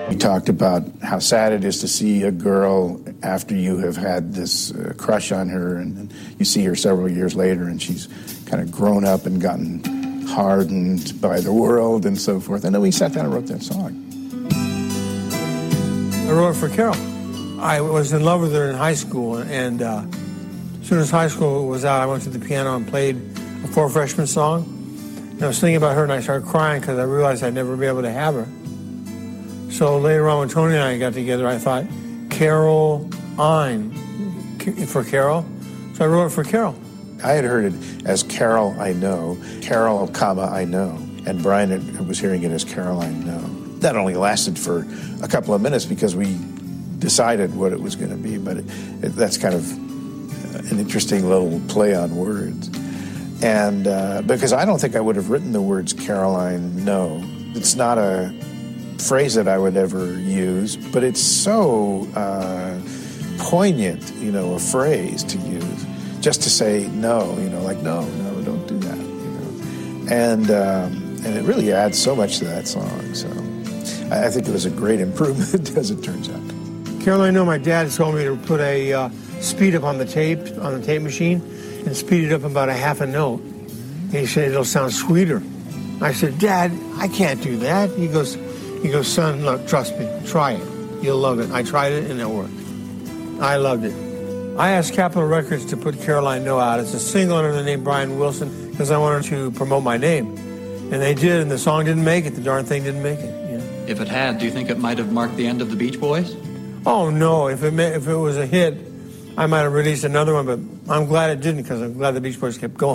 We talked about how sad it is to see a girl after you have had this crush on her, and you see her several years later and she's kind of grown up and gotten hardened by the world and so forth. And then we sat down and wrote that song. I wrote it for Carol. I was in love with her in high school, and as soon as high school was out, I went to the piano and played a Four Freshmen song. And I was thinking about her, and I started crying because I realized I'd never be able to have her. So later on, when Tony and I got together, I thought, Caroline for Carol. So I wrote it for Carol. I had heard it as Carol I Know, Carol, I know, and Brian was hearing it as Caroline No. That only lasted for a couple of minutes because we decided what it was going to be, but that's kind of an interesting little play on words. And because I don't think I would have written the words Caroline No. It's not a phrase that I would ever use, but it's so poignant, a phrase to use, just to say no, like no, don't do that, And it really adds so much to that song, so I think it was a great improvement as it turns out. Caroline No, my dad told me to put a speed up on the tape machine and speed it up about a half a note. And he said it'll sound sweeter. I said, Dad, I can't do that. He goes, son, look, trust me, try it. You'll love it. I tried it and it worked. I loved it. I asked Capitol Records to put Caroline No out as a single under the name Brian Wilson because I wanted to promote my name. And they did, and the song didn't make it. The darn thing didn't make it. If it had, do you think it might have marked the end of the Beach Boys? Oh, no. If it was a hit, I might have released another one, but I'm glad it didn't because I'm glad the Beach Boys kept going.